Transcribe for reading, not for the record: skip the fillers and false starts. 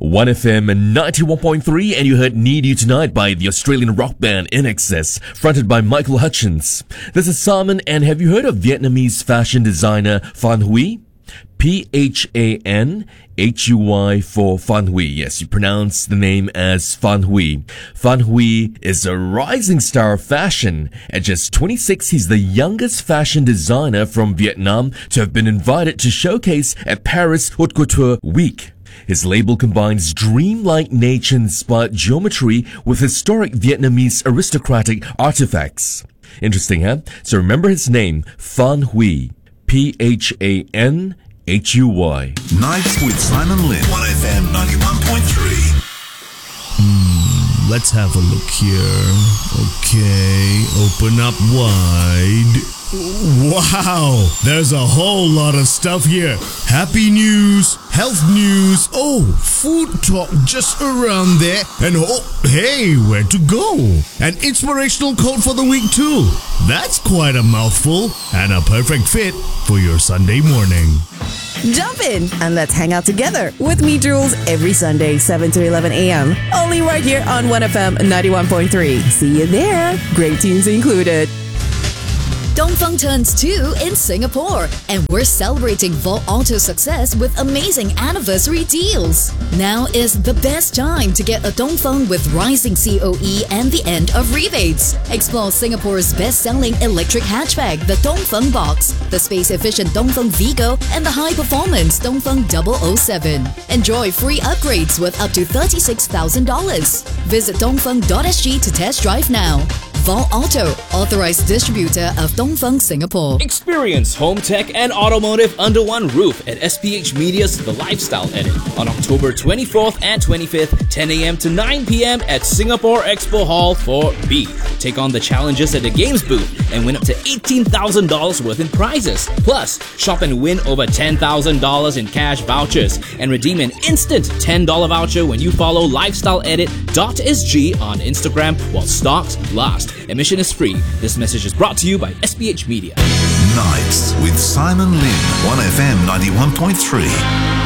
1FM 91.3, and you heard Need You Tonight by the Australian rock band INXS, fronted by Michael Hutchence. This is Simon, and have you heard of Vietnamese fashion designer Phan Huy? Phanhui for Phan Huy. Yes, you pronounce the name as Phan Huy. Phan Huy is a rising star of fashion. At just 26, he's the youngest fashion designer from Vietnam to have been invited to showcase at Paris Haute Couture Week. His label combines dreamlike nature-inspired geometry with historic Vietnamese aristocratic artifacts. Interesting, huh? So remember his name, Phan Huy. Phanhui. Nights with Simon Lin. 1FM 91.3. Let's have a look here. Okay, open up wide. Wow, there's a whole lot of stuff here. Happy news, health news, food talk just around there. And hey, where to go? An inspirational quote for the week too. That's quite a mouthful and a perfect fit for your Sunday morning. Jump in and let's hang out together with me, Jules, every Sunday, 7 to 11 a.m. Only right here on 1FM 91.3. See you there. Great tunes included. Dongfeng turns 2 in Singapore, and we're celebrating Vault Auto's success with amazing anniversary deals. Now is the best time to get a Dongfeng with rising COE and the end of rebates. Explore Singapore's best-selling electric hatchback, the Dongfeng Box, the space-efficient Dongfeng Vigo, and the high-performance Dongfeng 007. Enjoy free upgrades with up to $36,000. Visit dongfeng.sg to test drive now. Vault Auto, authorized distributor of Dongfeng Singapore. Experience home tech and automotive under one roof at SPH Media's The Lifestyle Edit on October 24th and 25th, 10 a.m. to 9 p.m. at Singapore Expo Hall 4B. Take on the challenges at the games booth and win up to $18,000 worth in prizes. Plus, shop and win over $10,000 in cash vouchers and redeem an instant $10 voucher when you follow lifestyleedit.sg on Instagram while stocks last. Admission is free. This message is brought to you by SPH Media. Nights with Simon Lin. 1FM 91.3.